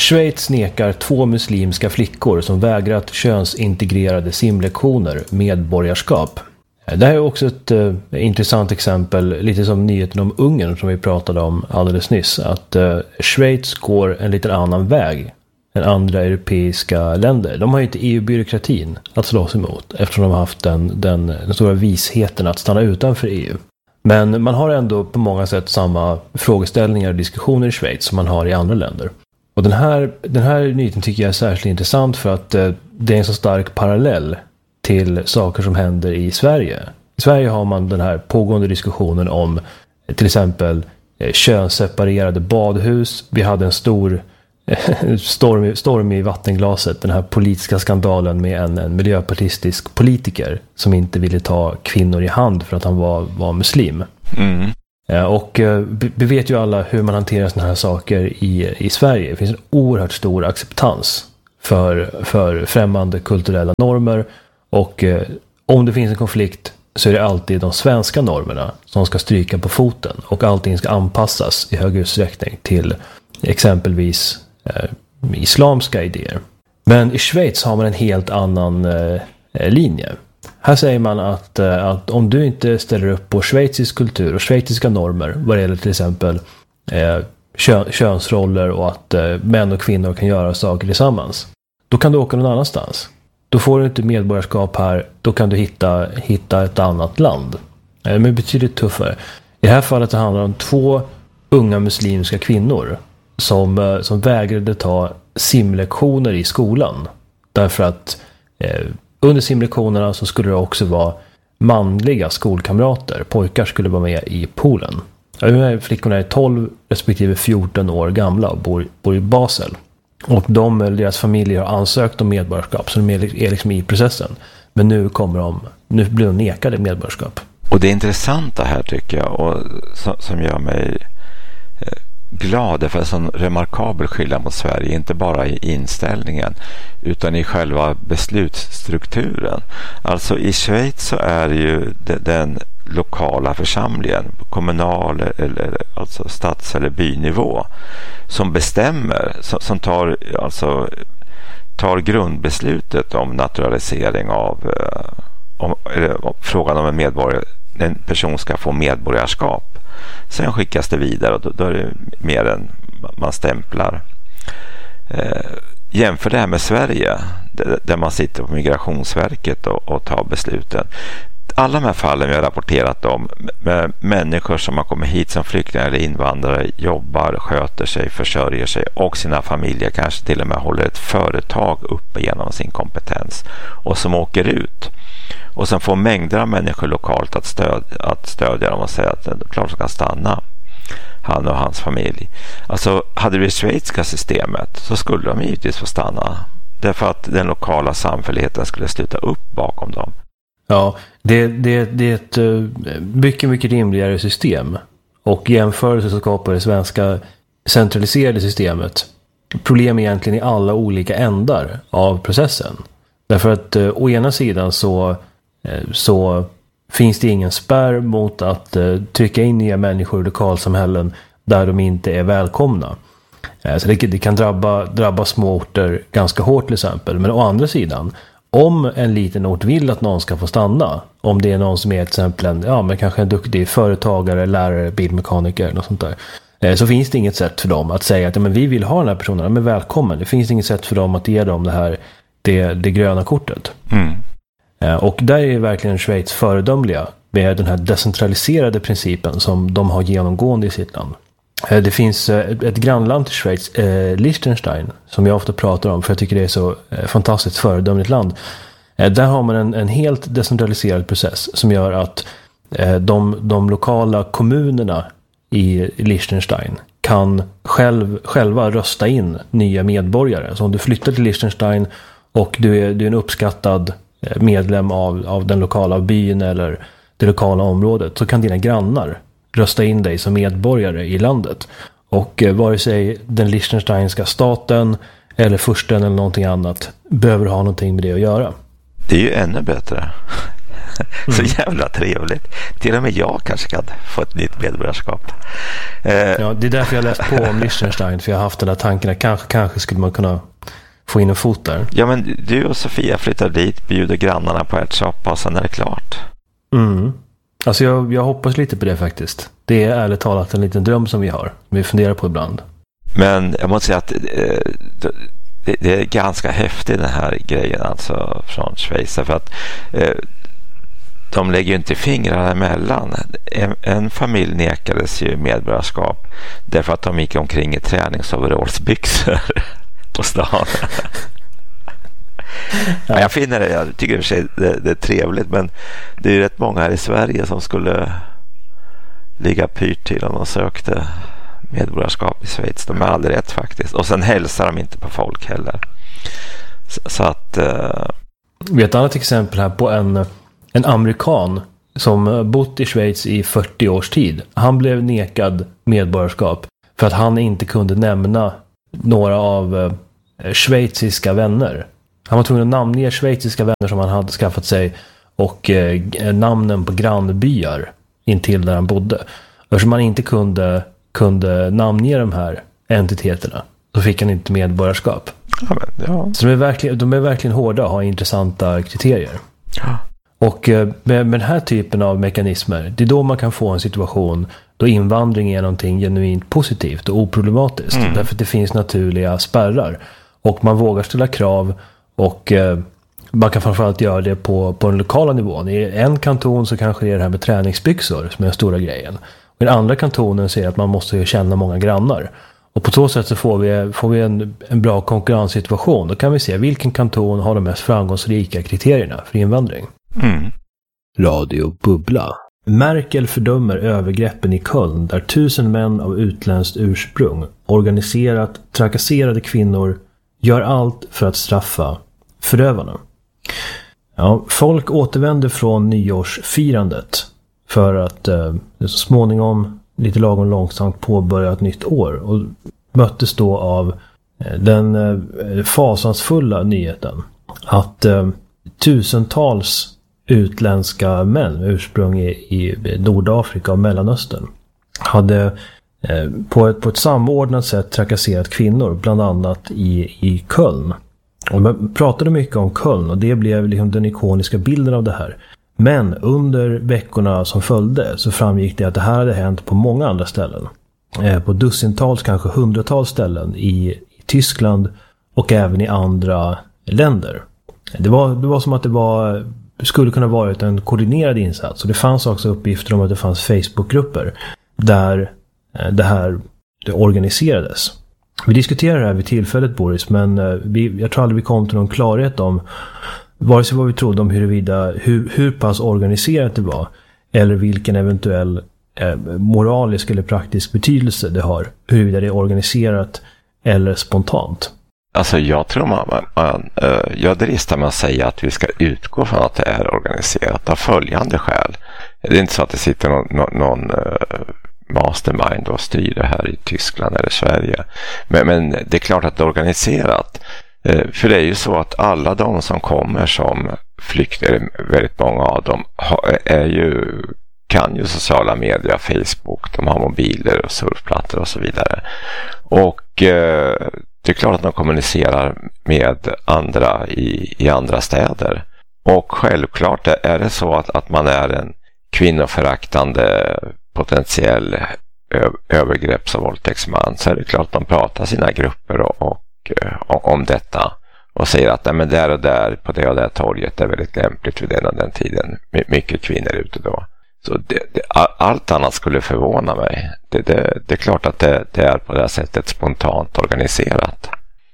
Schweiz nekar 2 muslimska flickor som vägrat könsintegrerade simlektioner medborgarskap. Det här är också ett intressant exempel, lite som nyheten om Ungern som vi pratade om alldeles nyss, att Schweiz går en lite annan väg än andra europeiska länder. De har ju inte EU-byråkratin att slåss emot eftersom de har haft den stora visheten att stanna utanför EU. Men man har ändå på många sätt samma frågeställningar och diskussioner i Schweiz som man har i andra länder. Och den här nyheten tycker jag är särskilt intressant för att det är en så stark parallell till saker som händer i Sverige. I Sverige har man den här pågående diskussionen om till exempel könsseparerade badhus. Vi hade en stor storm i vattenglaset, den här politiska skandalen med en miljöpartistisk politiker som inte ville ta kvinnor i hand för att han var muslim. Mm. Och vi vet ju alla hur man hanterar såna här saker i Sverige. Det finns en oerhört stor acceptans för främmande kulturella normer, och om det finns en konflikt så är det alltid de svenska normerna som ska stryka på foten, och allting ska anpassas i hög utsträckning till exempelvis islamska idéer. Men i Schweiz har man en helt annan linje. Här säger man att om du inte ställer upp på schweizisk kultur och schweiziska normer vad det gäller till exempel könsroller och att män och kvinnor kan göra saker tillsammans, då kan du åka någon annanstans. Då får du inte medborgarskap här, då kan du hitta ett annat land. Men betydligt tuffare. I det här fallet så handlar det om 2 unga muslimska kvinnor som vägrade ta simlektioner i skolan. Därför att under simlektionerna så skulle det också vara manliga skolkamrater. Pojkar skulle vara med i poolen. Flickorna är 12 respektive 14 år gamla och bor i Basel. Och deras familjer har ansökt om medborgarskap, så de är liksom i processen. Men nu blir de nekade medborgarskap. Och det intressanta här tycker jag, och som gör mig glad för en sån remarkabel skillnad mot Sverige, inte bara i inställningen utan i själva beslutsstrukturen. Alltså i Schweiz så är ju den lokala församlingen, kommunal eller alltså stads- eller bynivå, som bestämmer, som tar grundbeslutet om naturalisering av frågan om en person ska få medborgarskap. Sen skickas det vidare och då är det mer än man stämplar. Jämför det här med Sverige där man sitter på Migrationsverket och tar besluten. Alla de här fallen vi har rapporterat om med människor som har kommit hit som flyktingar eller invandrare, jobbar, sköter sig, försörjer sig och sina familjer, kanske till och med håller ett företag uppe genom sin kompetens, och som åker ut och som får mängder av människor lokalt att stödja dem och säga att det klart ska stanna, han och hans familj. Alltså hade det schweiziska systemet så skulle de givetvis få stanna därför att den lokala samfälligheten skulle sluta upp bakom dem. Ja, det är ett mycket, mycket rimligare system. Och jämförelse så skapar det svenska centraliserade systemet problem egentligen i alla olika ändar av processen. Därför att å ena sidan så finns det ingen spärr mot att trycka in nya människor i lokalsamhällen där de inte är välkomna. Så det kan drabba små orter ganska hårt till exempel. Men å andra sidan, om en liten ort vill att någon ska få stanna, om det är någon som är till exempel men kanske en duktig företagare, lärare, bilmekaniker, något sånt där, så finns det inget sätt för dem att säga att men vi vill ha den här personen, men välkommen. Det finns inget sätt för dem att ge dem det gröna kortet. Mm. Och där är verkligen Schweiz föredömliga med den här decentraliserade principen som de har genomgående i sitt land. Det finns ett grannland till Schweiz, Liechtenstein, som jag ofta pratar om för jag tycker det är så fantastiskt föredömligt land. Där har man en helt decentraliserad process som gör att de lokala kommunerna i Liechtenstein kan själva rösta in nya medborgare. Så om du flyttar till Liechtenstein och du är en uppskattad medlem av den lokala byn eller det lokala området, så kan dina grannar rösta in dig som medborgare i landet. Och vare sig den liechtensteinska staten eller fursten eller någonting annat behöver ha någonting med det att göra. Det är ju ännu bättre. Så jävla trevligt. Till och med jag kanske kan få ett nytt medborgarskap. Ja, det är därför jag läst på om Liechtenstein, för jag har haft den där tanken att kanske skulle man kunna få in en fot där. Ja, men du och Sofia flyttar dit, bjuder grannarna på ärtsoppa och sen är det klart. Alltså jag hoppas lite på det faktiskt. Det är ärligt talat en liten dröm som vi funderar på ibland. Men jag måste säga att det är ganska häftigt den här grejen alltså från Schweiz, för att de lägger ju inte fingrarna emellan. En familj nekades ju medborgarskap därför att de gick omkring i träningsoverallsbyxor på stan. Ja, jag finner det, jag tycker i och för sig det är trevligt, men det är ju rätt många här i Sverige som skulle ligga pyrt till om de sökte medborgarskap i Schweiz. De är aldrig rätt faktiskt. Och sen hälsar de inte på folk heller. Så att... Vi har ett annat exempel här på en amerikan som bott i Schweiz i 40 års tid. Han blev nekad medborgarskap för att han inte kunde nämna några av schweiziska vänner. Han var tvungen att namnge schweiziska vänner som han hade skaffat sig och namnen på grannbyar intill där han bodde. Eftersom man inte kunde namnge de här entiteterna så fick han inte medborgarskap. Ja. Så de är verkligen hårda och har intressanta kriterier. Ja. Och med den här typen av mekanismer, det är då man kan få en situation då invandring är någonting genuint positivt och oproblematiskt. Därför att det finns naturliga spärrar. Och man vågar ställa krav och man kan framförallt göra det på den lokala nivån. I en kanton så kanske det är det här med träningsbyxor som är den stora grejen. Och i den andra kantonen så är det att man måste känna många grannar. Och på så sätt så får vi en bra konkurrenssituation. Då kan vi se vilken kanton har de mest framgångsrika kriterierna för invandring. Radio Bubbla. Merkel fördömer övergreppen i Köln där 1000 män av utländskt ursprung organiserat trakasserade kvinnor gör allt för att straffa förövarna. Ja, folk återvänder från nyårsfirandet för att så småningom lite lagom långsamt påbörja ett nytt år och möttes då av den fasansfulla nyheten att tusentals utländska män med ursprung i Nordafrika och Mellanöstern hade på ett samordnat sätt trakasserat kvinnor, bland annat i Köln. Och man pratade mycket om Köln och det blev liksom den ikoniska bilden av det här. Men under veckorna som följde så framgick det att det här hade hänt på många andra ställen. På dussintals, kanske hundratals ställen i Tyskland och även i andra länder. Det var som att det skulle kunna varit en koordinerad insats. Och det fanns också uppgifter om att det fanns Facebookgrupper där det organiserades. Vi diskuterade det här vid tillfället, Boris, men jag tror aldrig vi kom till någon klarhet om vare sig vad vi trodde om hur pass organiserat det var eller vilken eventuell moralisk eller praktisk betydelse det har, huruvida det är organiserat eller spontant. Alltså jag tror jag dristar mig att säga att vi ska utgå från att det är organiserat av följande skäl. Det är inte så att det sitter någon mastermind och styr det här i Tyskland eller Sverige. Men det är klart att det är organiserat. För det är ju så att alla de som kommer som flyktingar, väldigt många av dem kan ju sociala medier, Facebook, de har mobiler och surfplattor och så vidare. Och det är klart att de kommunicerar med andra i andra städer. Och självklart är det så att man är en kvinnoföraktande potentiell övergrepps- och våldtäktsman, så är det klart att de pratar sina grupper och om detta och säger att nej, men där och där på det och det torget är väldigt lämpligt vid den och den tiden. Mycket kvinnor ute då. Så allt annat skulle förvåna mig. Det är klart att det är på det här sättet spontant organiserat.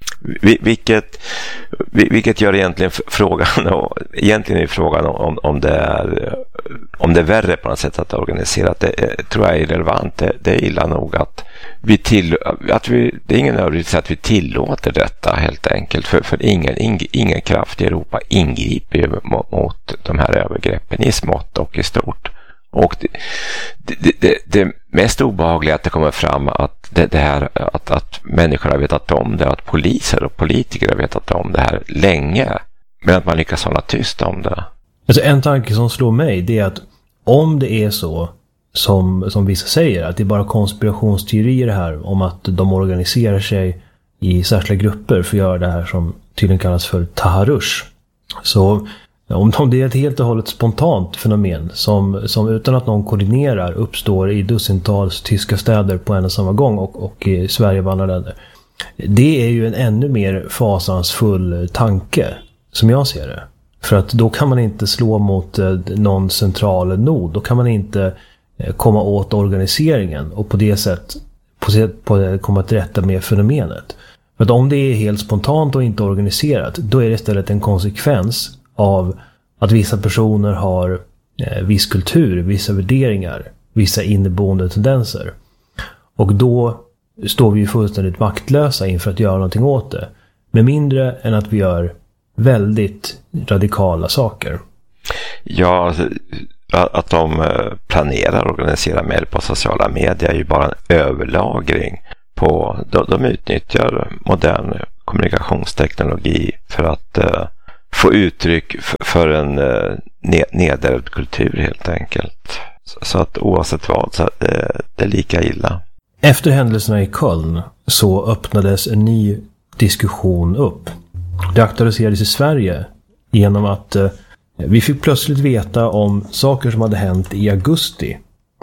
Vilket gör egentligen frågan om det är värre på något sätt att det är organiserat. Det tror jag är irrelevant. Det är illa nog att det är ingen överdrift att vi tillåter detta helt enkelt. För ingen kraft i Europa ingriper mot de här övergreppen i smått och i stort. Och det mest obehagliga är att det kommer fram att det här att människor har vetat om det, att poliser och politiker har vetat om det här länge, men att man lyckas hålla tyst om det. Alltså en tanke som slår mig, det är att om det är så som vissa säger, att det är bara konspirationsteorier här om att de organiserar sig i särskilda grupper för att göra det här som tydligen kallas för taharush. Så om det är ett helt och hållet spontant fenomen som utan att någon koordinerar uppstår i dussintals tyska städer på en och samma gång och i Sverige och andra länder. Det är ju en ännu mer fasansfull tanke som jag ser det. För att då kan man inte slå mot någon central nod. Då kan man inte komma åt organiseringen och på det sätt komma till rätta med fenomenet. För att om det är helt spontant och inte organiserat, då är det istället en konsekvens av att vissa personer har viss kultur, vissa värderingar, vissa inneboende tendenser. Och då står vi ju fullständigt maktlösa inför att göra någonting åt det. Med mindre än att vi gör väldigt radikala saker. Ja, alltså, att de planerar och organiserar med hjälp av sociala medier är ju bara en överlagring på, de utnyttjar modern kommunikationsteknologi för att få uttryck för en nedärvd kultur helt enkelt. Så att oavsett vad, så det är lika illa. Efter händelserna i Köln så öppnades en ny diskussion upp. Det aktualiserades i Sverige genom att vi fick plötsligt veta om saker som hade hänt i augusti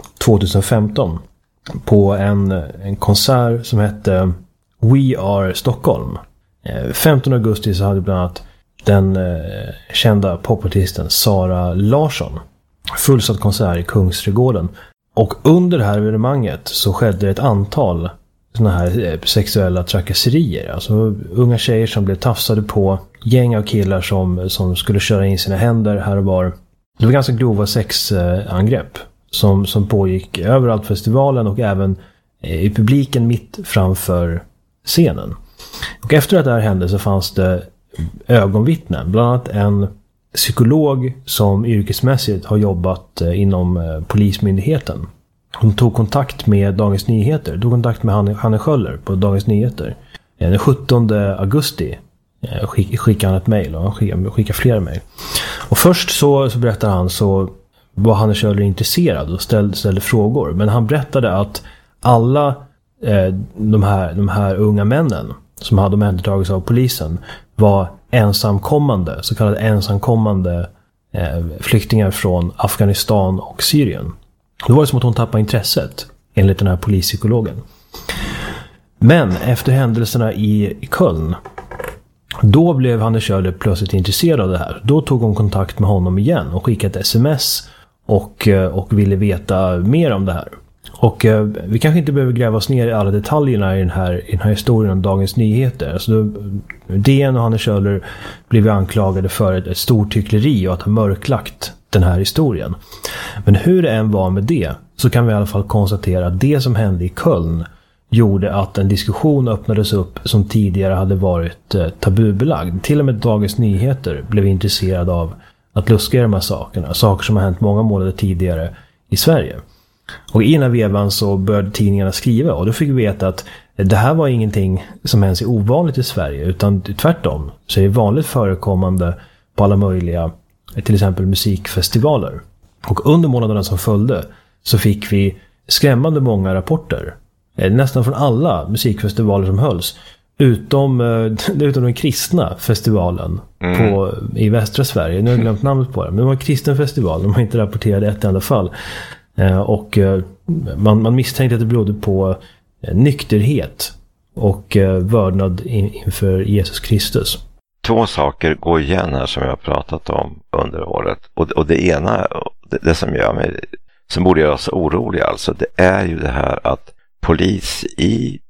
2015 på en konsert som hette We Are Stockholm. 15 augusti så hade bland annat den kända popartisten Sara Larsson fullsatt konsert i Kungsträdgården. Och under det här evenemanget så skedde ett antal såna här sexuella trakasserier. Alltså unga tjejer som blev tafsade på, gäng av killar som skulle köra in sina händer här och var. Det var ganska grova sexangrepp som pågick överallt festivalen och även i publiken mitt framför scenen. Och efter att det här hände så fanns det ögonvittnen, bland annat en psykolog som yrkesmässigt har jobbat inom polismyndigheten. Hon tog kontakt med Dagens Nyheter, tog kontakt med Hanne Schöller på Dagens Nyheter. Den 17 augusti skickade han ett mejl och han skickade flera mejl. Och först så berättade han så var Hanne Schöller intresserad och ställde frågor. Men han berättade att alla de här unga männen som hade omhändertagits av polisen var ensamkommande, så kallade ensamkommande flyktingar från Afghanistan och Syrien. Då var det som att hon tappade intresset, enligt den här polispsykologen. Men efter händelserna i Köln, då blev Hanne Schöller plötsligt intresserad av det här. Då tog hon kontakt med honom igen och skickade ett sms och ville veta mer om det här. Och vi kanske inte behöver gräva oss ner i alla detaljerna i den här historien om Dagens Nyheter. Alltså, DN och Hanne Schöller blev anklagade för ett stort hyckleri och att ha mörklagt den här historien. Men hur det än var med det, så kan vi i alla fall konstatera att det som hände i Köln gjorde att en diskussion öppnades upp som tidigare hade varit tabubelagd. Till och med Dagens Nyheter blev intresserad av att luska i de här sakerna. Saker som har hänt många månader tidigare i Sverige. Och i den här vevan så började tidningarna skriva, och då fick vi veta att det här var ingenting som ens är ovanligt i Sverige, utan tvärtom så är det vanligt förekommande på alla möjliga, till exempel musikfestivaler. Och under månaderna som följde så fick vi skrämmande många rapporter, nästan från alla musikfestivaler som hölls, utom den kristna festivalen i västra Sverige. Nu har jag glömt namnet på det, men det var en kristen festival, de har inte rapporterat ett enda fall. Och man misstänkte att det berodde på nykterhet och vördnad inför Jesus Kristus. Två saker går igen här som jag har pratat om under året. Och det ena, det som gör mig, som borde göra oss oroliga alltså, det är ju det här att polis i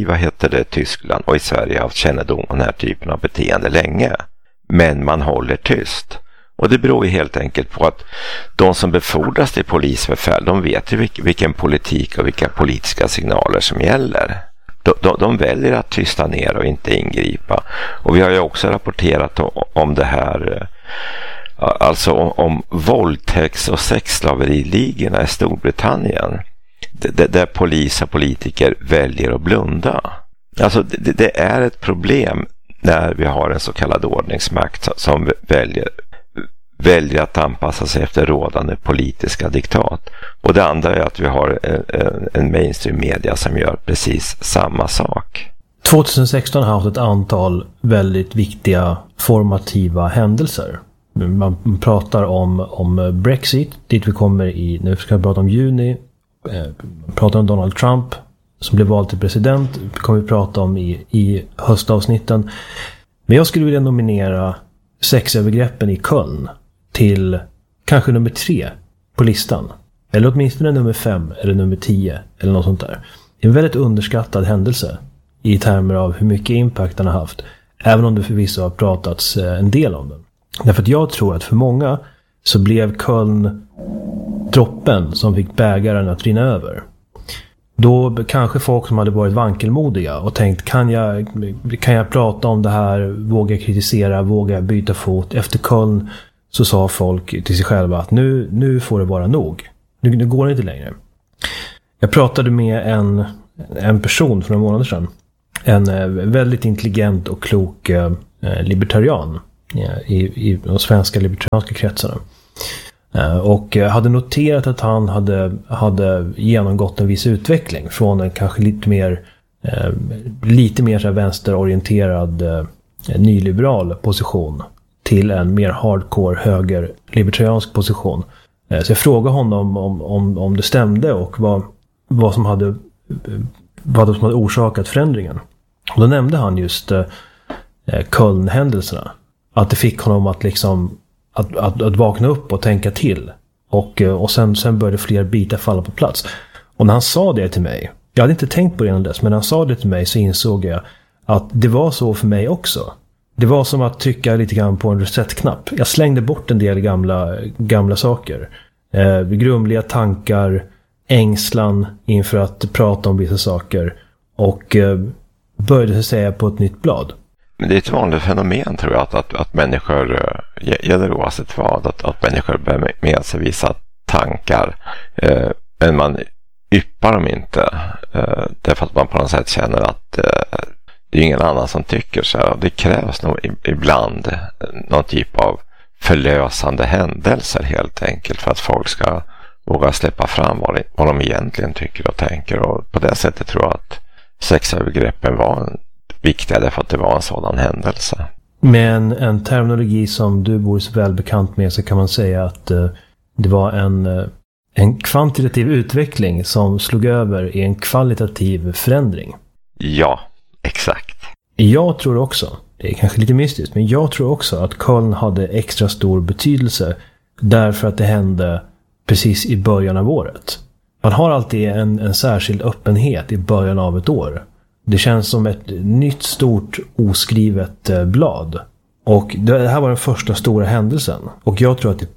Tyskland och i Sverige har haft kännedom om den här typen av beteende länge. Men man håller tyst. Och det beror ju helt enkelt på att de som befordras till polisbefäl, de vet ju vilken politik och vilka politiska signaler som gäller. De väljer att tysta ner och inte ingripa. Och vi har ju också rapporterat om det här, alltså om våldtäkts- och sexslaveriligorna i Storbritannien. Där polis och politiker väljer att blunda. Alltså det är ett problem när vi har en så kallad ordningsmakt som väljer att anpassa sig efter rådande politiska diktat. Och det andra är att vi har en mainstream media som gör precis samma sak. 2016 har haft ett antal väldigt viktiga formativa händelser. Man pratar om Brexit, dit vi kommer i, nu ska vi prata om juni. Pratar om Donald Trump som blev vald till president, kommer vi prata om i höstavsnitten. Men jag skulle vilja nominera sexövergreppen i Köln till kanske nummer 3 på listan. Eller åtminstone nummer 5 eller nummer 10 eller något sånt där. Det är en väldigt underskattad händelse i termer av hur mycket impact den har haft. Även om det förvisso har pratats en del om den. Därför att jag tror att för många så blev Köln droppen som fick bägaren att rinna över. Då kanske folk som hade varit vankelmodiga och tänkt kan jag prata om det här, våga kritisera, våga byta fot. Efter Köln så sa folk till sig själva att nu får det vara nog. Nu går det inte längre. Jag pratade med en person för några månader sedan. En väldigt intelligent och klok libertarian i de svenska libertarianska kretsarna. Och hade noterat att han hade genomgått en viss utveckling från en kanske lite mer så här vänsterorienterad nyliberal position till en mer hardcore höger libertariansk position. Så jag frågade honom om det stämde och vad som hade orsakat förändringen. Och då nämnde han just Köln-händelserna. Att det fick honom att liksom att vakna upp och tänka till. Och sen började fler bitar falla på plats. Och när han sa det till mig, jag hade inte tänkt på det innan dess, men när han sa det till mig så insåg jag att det var så för mig också. Det var som att trycka lite grann på en reset-knapp. Jag slängde bort en del gamla saker. Grumliga tankar, ängslan inför att prata om vissa saker. Och började säga på ett nytt blad. Men det är ett vanligt fenomen tror jag att människor, gäller oavsett vad, att människor bär med sig vissa tankar. Men man yppar dem inte. Därför att man på något sätt känner att det är ingen annan som tycker så här. Det krävs nog ibland någon typ av förlösande händelser helt enkelt för att folk ska våga släppa fram vad de egentligen tycker och tänker. Och på det sättet tror jag att sexövergreppen var viktiga därför att det var en sådan händelse. Med en terminologi som du bor så väl bekant med så kan man säga att det var en kvantitativ utveckling som slog över i en kvalitativ förändring. Ja, exakt. Jag tror också, det är kanske lite mystiskt, men jag tror också att Köln hade extra stor betydelse därför att det hände precis i början av året. Man har alltid en särskild öppenhet i början av ett år. Det känns som ett nytt stort oskrivet blad. Och det här var den första stora händelsen. Och jag tror att det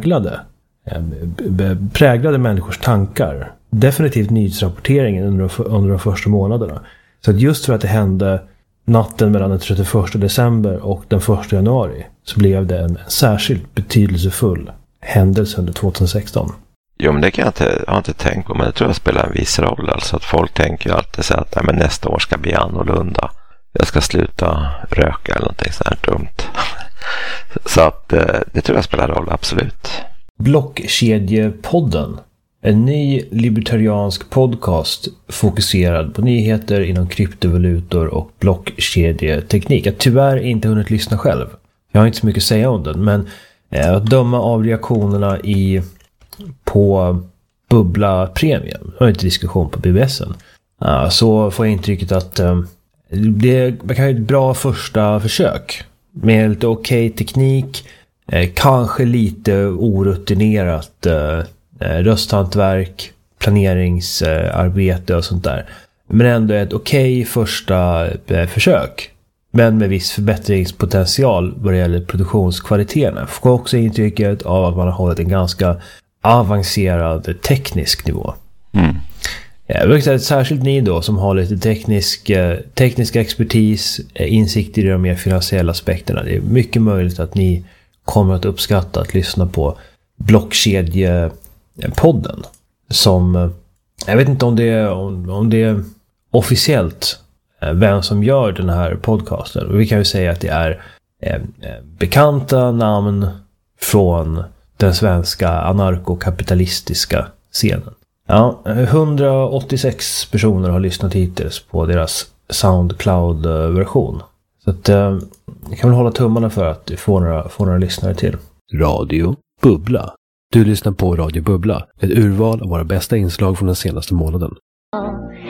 präglade människors tankar. Definitivt nyhetsrapporteringen under de första månaderna. Så att just för att det hände natten mellan den 31 december och den 1 januari så blev det en särskilt betydelsefull händelse under 2016. Jo, men det kan jag har inte tänkt på, men det tror jag spelar en viss roll. Alltså att folk tänker alltid så att nej, men nästa år ska bli annorlunda. Jag ska sluta röka eller någonting så här dumt. Så att det tror jag spelar roll, absolut. Blockkedjepodden. En ny libertariansk podcast fokuserad på nyheter inom kryptovalutor och blockkedjeteknik. Jag tyvärr inte hunnit lyssna själv. Jag har inte så mycket att säga om den, men att döma av reaktionerna på Bubbla Premium, jag har inte diskussion på BBSen, så får jag intrycket att det kan vara ett bra första försök med lite okej teknik, kanske lite orutinerat rösthantverk, planeringsarbete och sånt där, men ändå ett okej första försök, men med viss förbättringspotential vad det gäller produktionskvaliteterna. Jag får också intrycket av att man har hållit en ganska avancerad teknisk nivå. Jag vill säga särskilt ni då som har lite teknisk expertis, insikt i de mer finansiella aspekterna. Det är mycket möjligt att ni kommer att uppskatta att lyssna på Blockkedjepodden, som jag vet inte om det är officiellt vem som gör den här podcasten. Vi kan ju säga att det är bekanta namn från den svenska anarkokapitalistiska scenen. Ja, 186 personer har lyssnat hittills på deras SoundCloud-version. Så att jag kan väl hålla tummarna för att du får några lyssnare till. Radio Bubbla. Du lyssnar på Radio Bubbla, ett urval av våra bästa inslag från den senaste månaden.